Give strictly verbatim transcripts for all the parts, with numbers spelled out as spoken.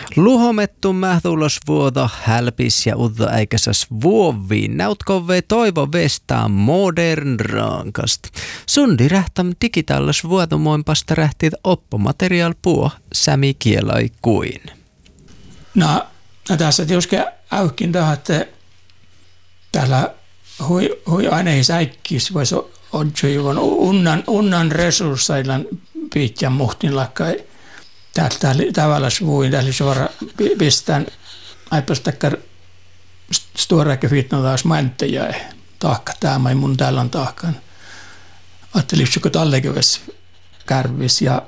Luhomettu mähtulos vuoto hälpis ja uddo äikäsäs vuoviin. Näutkove toivo vestaan modern rankast. Sundi rähtäm digitaalis vuotomoinpasta rähtit oppomateriaal puo sämi kielai kuin. No, no tässä tietysti äyhkin tähän, että täällä hui, hui aina ei säikkis, voisi on juon unnan, unnan resursseilla piitjan muhtin lakkai. Täältä tavallaan vuin, täällä suora pistän aipastakkar stuoräkä fitno taas mänttejä taakka tämä mun täällä on taakkaan. Ajattelin, että tallekeves kärvis ja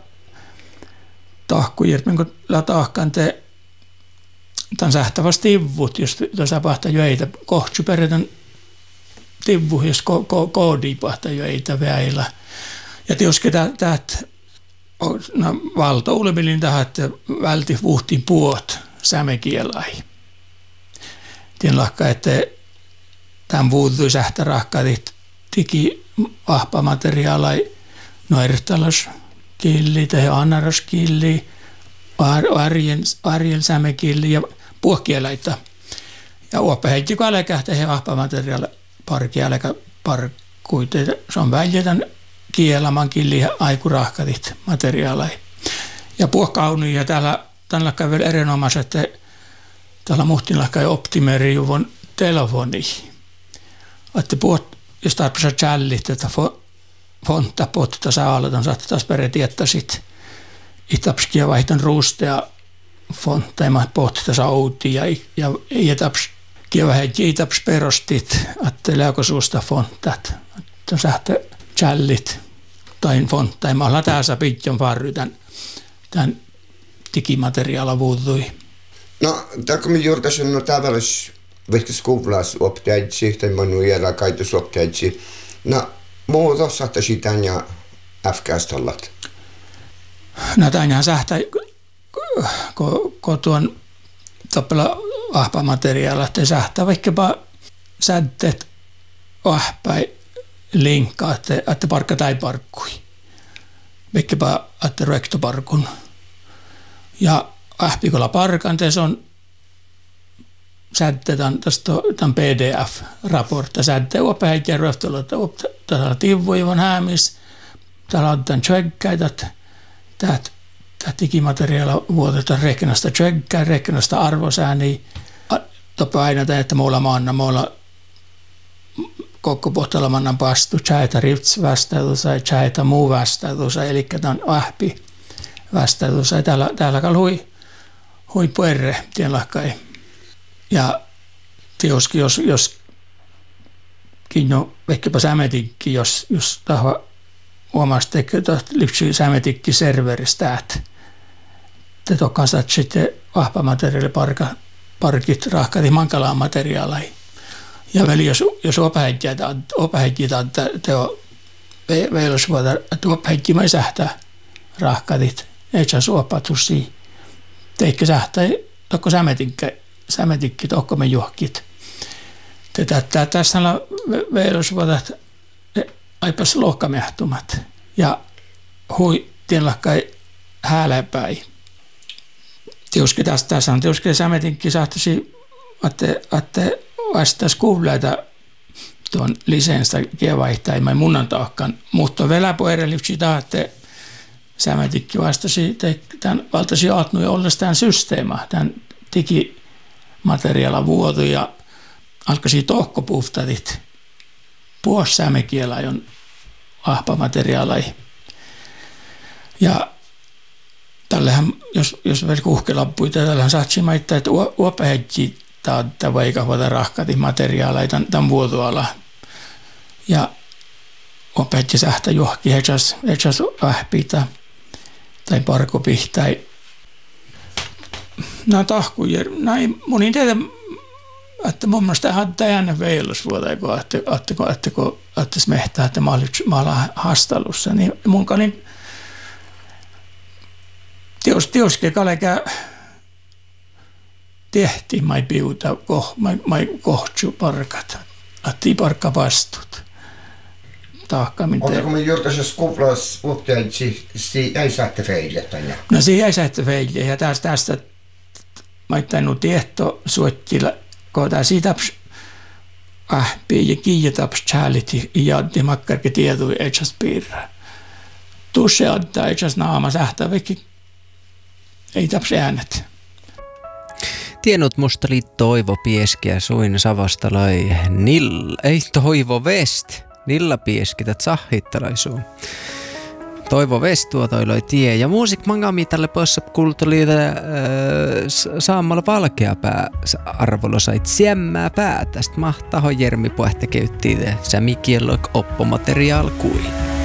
tahkujert, minkä la taakkaan te tämän sähtävästi tivut, jos tuossa pahta jöitä. Kohtsu peretän tivu, jos ko, ko, koodi pahta jöitä väillä. Ja tietysti täät no, valta ulemilin tähän, että välti vuhtiin puot sämekielai. Tien lakka, että tämän vuutui sähtä rahkaadit tiki ahpamateriaalai noirtalas killi tai anaras killi, arjen, arjen sämekilli ja puokielaita. Ja uoppa heitti kun äläkähtä he ahpamateriaala parki äläkä parkkuita. Se on väljetän kielaman killi ja aikurahkadit materiaalai. Ja puokkauni ja täällä tämän lakka vielä erinomaiset, että täällä muhtin lakka ei optimeri juvon telefoni. Että puhut, jos tarpeessa challit, että fontta potta saa aloitan, saattaa taas peretiettä sit. Itapskia vaihtan ruustea fontta, ja pohtia saa outi ja itapskia vähänkin itaps perostit, että lääkö suusta fonttat. Että sähtä challit tai fontta, ja mä ollaan tässä pitjon farry tämän, tämän digimateriaala vuutui. No, täällä kun me juurtasin, no tavallis vaikka skuvlas opteitsi, tai manu jälä kaitus opteitsi. No, muuta saattaisi tämän ja F-kästallat. No, tämänhän sähtä, kun ko, tuon toppela ahpamateriaalla, että sähtä vaikkapa sädteet ahpäin linkkaa, että, että parkka tai parkkui. Vaikkapa, että rektoparkun. Ja ahpikolla parkan, se on sädteetään tästä tämän P D F-raportta. Sädteet uoppäin ja röftölö, että täällä tivuivan häämis, täällä on tämän tjökkäitä, että tämä digimateriaala vuotetaan reknasta tjökkää, reknasta arvosääniä. Topa aina tämä, että mulla maanna, mulla koko pohtalla mannan pastu, tjäitä rifts vastaus ja tjäitä muu vastaus, eli tämä on ahpi vastaus. Täällä, täällä kalhui hui puerre, tien lahkai. Ja tietysti, jos, jos kinno, vaikkapa sämetikki, jos, jos tahva omasta tekee lypsy sämetikki serveristä, että te tokkaan saat sitten vahpamateriaali parkit rahkati mankalaan materiaalai. Ja väli, jos, jos opahäkkiä teo veilos vuotta, että opahäkkiä ei sähtää rahkatit, ei saa suopatusia. Teikö sähtää, tokko sämetikki, sämetikki, tokko me juhkit. Tässä on veilos vuotta, että aipas lohkamehtumat ja hui tienlahkai hääläpäin. Tietysti tässä on tietysti sämetikki saattaisi, että vastaisi kuuleita tuon lisenstä kievaihtaimai munnan taakkaan, mutta vielä puerelipsi tahte sämetikki vastasi tämän valtaisi aatnuja ollessa tämän systeema, tämän digimateriaala vuotu ja alkaisi tohkopuhtatit puos sämekielä on ahpamateriaalai. Ja tällähän, jos, jos vielä kuhkelappuita, tällähän saatsi maittaa, että uopahäkki tämä vaikahvata rahkati materiaalai tämän, tämän vuotuala. Ja uopahäkki sähtä johki, hetsas, hetsas ahpita tai parkopih tai nämä tahkuja. Näin monin teitä, että mun mielestä tähän täynnä veilusvuotta, että että että kun että mehtää, että mä olen hastalussa, niin mun kalin teos teoske kalekää tehti mai piuta koh mai mai kohtsu parkat, että parkka vastut. Taakka mitä. Oletko me juurtaisessa skuvlas opteitsi, si ei saatte feille tänne? No si ei saatte feille ja tästä tästä maittain nu tiehto suottila, kohta siitä ah, piiä kiijataps chaaliti jaddi makkarke tietui etsas piirrä. Tusse adda etsas naama sähtää vekki ei taps äänet. Tienut musta oli Toivo Pieskiä suin savastalai nil, ei Toivo West, nilla pieskität sahhittalaisuun. Toivo West tuotoiloi tie ja muusik mangami tälle possa kultoliite äh, saamalla valkea pää arvolla sait siemmää päätä. Sitten mahtaho Jermi Puehte käyttiin se mikiellok oppomateriaal kuin.